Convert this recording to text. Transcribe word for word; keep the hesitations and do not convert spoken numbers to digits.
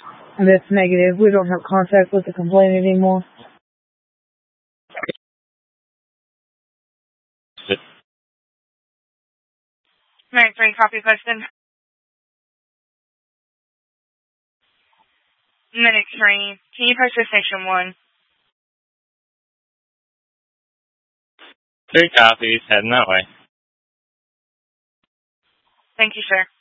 That's negative. We don't have contact with the complainant anymore. Mary three, copy posted. Minute three, can you post to station one? Three copies, heading that way. Thank you, sir.